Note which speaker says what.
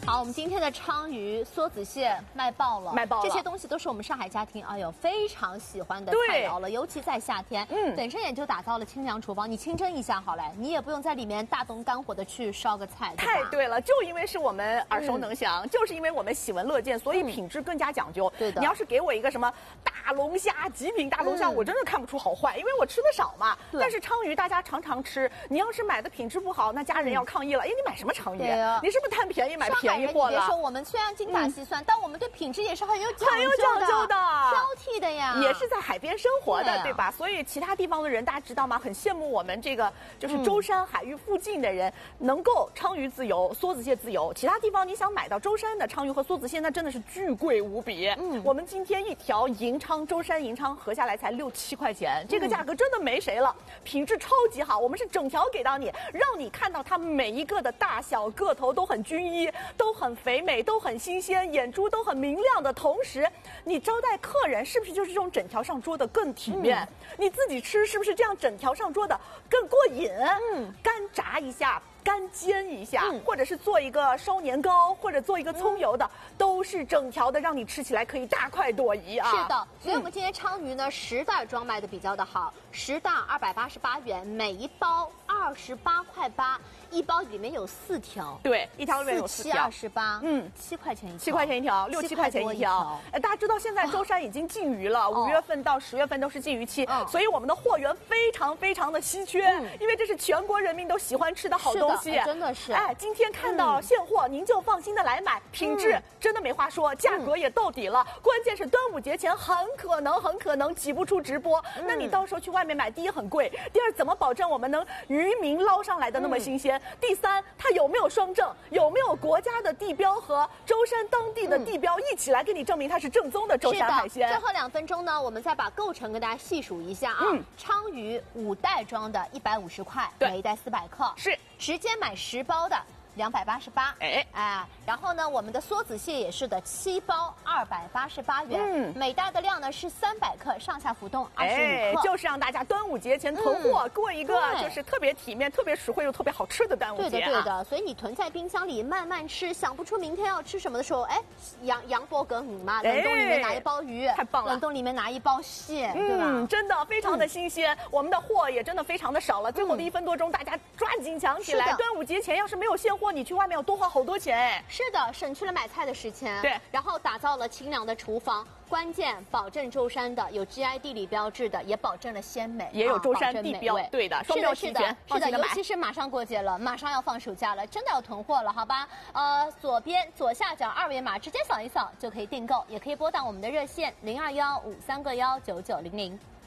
Speaker 1: 好，我们今天的鲳鱼、梭子蟹卖爆了，
Speaker 2: 卖爆了。
Speaker 1: 这些东西都是我们上海家庭非常喜欢的菜肴了，尤其在夏天。本身也就打造了清凉厨房，你清蒸一下好嘞，你也不用在里面大动肝火的去烧个菜。
Speaker 2: 太对了，就因为是我们耳熟能详，就是因为我们喜闻乐见，所以品质更加讲究。
Speaker 1: 对的。
Speaker 2: 你要是给我一个什么大龙虾、极品大龙虾，我真的看不出好坏，因为我吃的少嘛。但是鲳鱼大家常常吃，你要是买的品质不好，那家人要抗议了。哎，你买什么鲳鱼？你是不是贪便宜买便宜货了？
Speaker 1: 别说我们虽然精打细算，但我们对品质也是很有讲
Speaker 2: 究的，
Speaker 1: 挑剔的呀。
Speaker 2: 也是在海边生活的，对吧？所以其他地方的人大家知道吗？很羡慕我们这个就是舟山海域附近的人，能够鲳鱼自由、梭子蟹自由。其他地方你想买到舟山的鲳鱼和梭子蟹，那真的是巨贵无比。我们今天一条银鲳舟山银鲳合下来才6、7块钱，这个价格真的没谁了，品质超级好。我们是整条给到你，让你看到它每一个的大小个头都很均一，都很肥美，都很新鲜，眼珠都很明亮的同时，你招待客人是不是就是这种整条上桌的更体面？你自己吃是不是这样整条上桌的更过瘾？干炸一下。干煎一下，或者是做一个烧年糕，或者做一个葱油的，都是整条的，让你吃起来可以大快朵颐啊！
Speaker 1: 是的，所以我们今天鲳鱼呢，10袋装卖的比较的好，10袋288元，每一包28块8，一包里面有4条，
Speaker 2: 对，一条里面有4条
Speaker 1: ，4、7、28，7块钱一条，
Speaker 2: 7块钱一条，6、7块钱一条。大家知道现在舟山已经禁渔了，5月份到10月份都是禁渔期，所以我们的货源非常非常的稀缺，因为这是全国人民都喜欢吃的好东西。
Speaker 1: 真的是，
Speaker 2: 今天看到现货，您就放心的来买，品质真的没话说，价格也到底了。关键是端午节前很可能挤不出直播，那你到时候去外面买，第一很贵，第二怎么保证我们能渔民捞上来的那么新鲜？第三，它有没有双证，有没有国家的地标和舟山当地的地标一起来给你证明它是正宗的舟山海鲜？
Speaker 1: 最后2分钟呢，我们再把构成跟大家细数一下啊。鲳鱼5袋装的150块，每一袋400克，
Speaker 2: 是
Speaker 1: 直接买10包的288，然后呢，我们的梭子蟹也是的，7包288元，每袋的量呢是300克，上下浮动25克，
Speaker 2: 就是让大家端午节前囤货，过一个就是特别体面、特别实惠又特别好吃的端午节。
Speaker 1: 对的，所以你囤在冰箱里慢慢吃，想不出明天要吃什么的时候，杨伯格嘛，冷冻里面拿一包鱼，
Speaker 2: 太棒了，
Speaker 1: 冷冻里面拿一包蟹，对吧？
Speaker 2: 真的非常的新鲜，我们的货也真的非常的少了，最后的1分多钟，大家抓紧抢起来。端午节前要是没有现货，你去外面要多花好多钱。
Speaker 1: 是的，省去了买菜的时间。
Speaker 2: 对，
Speaker 1: 然后打造了清凉的厨房，关键保证舟山的，有 GI 地理标志的，也保证了鲜美，
Speaker 2: 也有舟山地标。对的，双标齐全，
Speaker 1: 是的，尤其是马上过节了，马上要放暑假了，真的要囤货了，好吧？左下角2维码直接扫一扫就可以订购，也可以拨打我们的热线0215319900。